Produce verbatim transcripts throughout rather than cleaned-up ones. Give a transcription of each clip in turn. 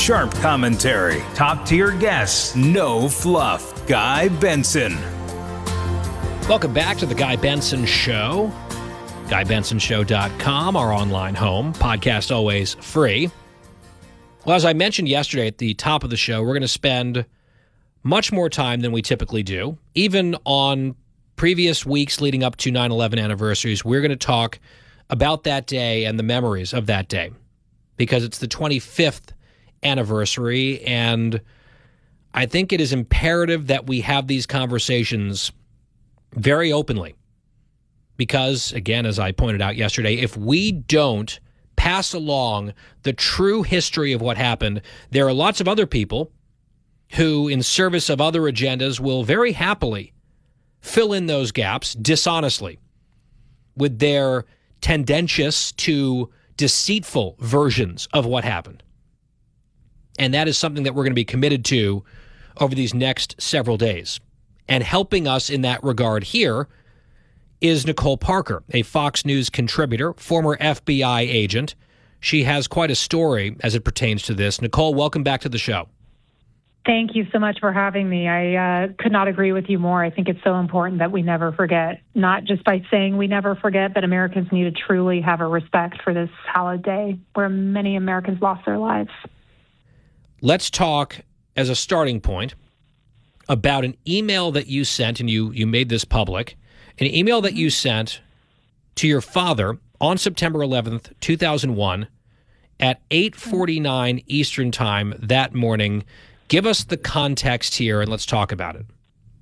sharp commentary, top-tier guests, no fluff. Guy Benson. Welcome back to the Guy Benson Show. guy benson show dot com, our online home. Podcast always free. Well, as I mentioned yesterday at the top of the show, we're going to spend much more time than we typically do. Even on previous weeks leading up to nine eleven anniversaries, we're going to talk about that day and the memories of that day, because it's the twenty-fifth anniversary, and I think it is imperative that we have these conversations very openly. Because, again, as I pointed out yesterday, if we don't pass along the true history of what happened, there are lots of other people who, in service of other agendas, will very happily fill in those gaps dishonestly with their tendentious to deceitful versions of what happened. And that is something that we're going to be committed to over these next several days. And helping us in that regard here is Nicole Parker, a Fox News contributor, former F B I agent. She has quite a story as it pertains to this. Nicole, welcome back to the show. Thank you so much for having me. I uh, could not agree with you more. I think it's so important that we never forget, not just by saying we never forget, but Americans need to truly have a respect for this hallowed day where many Americans lost their lives. Let's talk, as a starting point, about an email that you sent, and you, you made this public, an email that you sent to your father on September eleventh, two thousand one at eight forty-nine Eastern Time that morning. Give us the context here, and let's talk about it.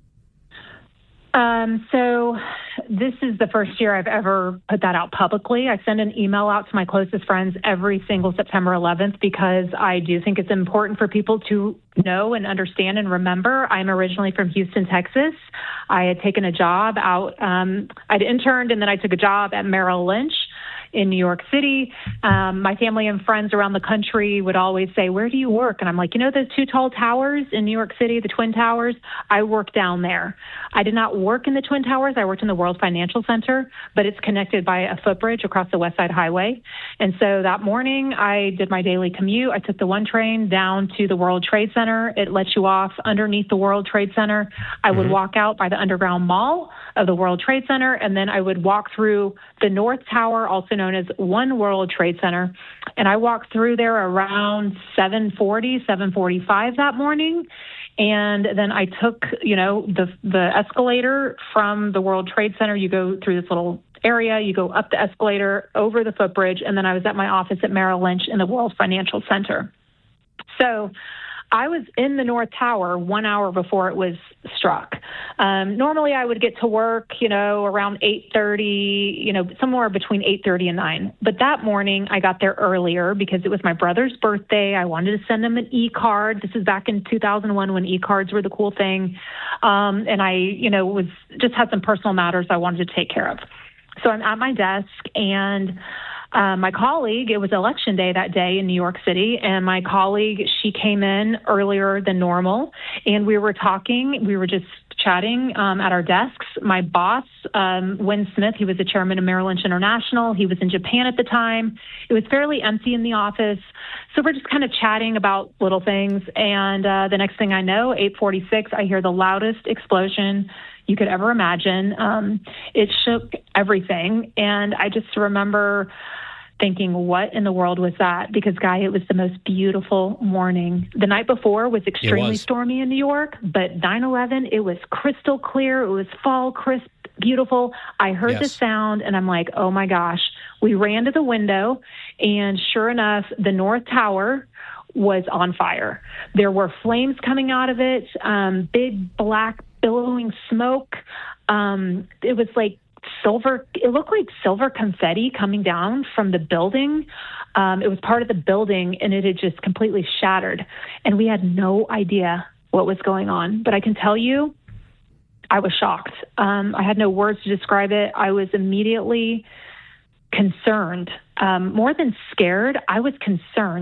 Um, so this is the first year I've ever put that out publicly. I send an email out to my closest friends every single September eleventh because I do think it's important for people to know and understand and remember. I'm originally from Houston, Texas. I had taken a job out. Um, I'd interned, and then I took a job at Merrill Lynch in New York City. Um, my family and friends around the country would always say, "Where do you work?" And I'm like, you know, those two tall towers in New York City, the Twin Towers? I work down there. I did not work in the Twin Towers. I worked in the World Financial Center, but it's connected by a footbridge across the West Side Highway. And so that morning I did my daily commute. I took the one train down to the World Trade Center. It lets you off underneath the World Trade Center. I would mm-hmm. walk out by the underground mall of the World Trade Center, and then I would walk through the North Tower, also known as One World Trade Center. And I walked through there around seven forty, seven forty-five that morning. And then I took, you know, the the escalator from the World Trade Center. You go through this little area, you go up the escalator, over the footbridge, and then I was at my office at Merrill Lynch in the World Financial Center. So I was in the North Tower one hour before it was struck. Um, normally I would get to work, you know, around eight thirty, you know, somewhere between eight thirty and nine. But that morning I got there earlier because it was my brother's birthday. I wanted to send him an e-card. This is back in two thousand one when e-cards were the cool thing. Um, and I, you know, was just had some personal matters I wanted to take care of. So I'm at my desk, and Uh, my colleague, it was election day that day in New York City, and my colleague, she came in earlier than normal, and we were talking, we were just chatting um, at our desks. My boss, um, Win Smith, he was the chairman of Merrill Lynch International. He was in Japan at the time. It was fairly empty in the office, so we're just kind of chatting about little things, and uh, the next thing I know, eight forty-six, I hear the loudest explosion you could ever imagine. Um, it shook everything, and I just remember thinking, what in the world was that? Because, Guy, it was the most beautiful morning. The night before was extremely was. stormy in New York, but nine eleven, it was crystal clear. It was fall, crisp, beautiful. I heard yes. the sound, and I'm like, oh, my gosh. We ran to the window, and sure enough, the North Tower was on fire. There were flames coming out of it, um, big black billowing smoke. Um, it was like silver, it looked like silver confetti coming down from the building. Um, it was part of the building, and it had just completely shattered. And we had no idea what was going on. But I can tell you, I was shocked. Um, I had no words to describe it. I was immediately concerned. Um, more than scared, I was concerned.